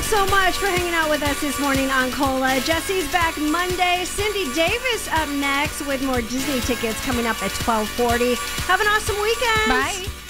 so much for hanging out with us this morning on Cola. Jesse's back Monday. Cindy Davis up next with more Disney tickets coming up at 12:40. Have an awesome weekend. Bye.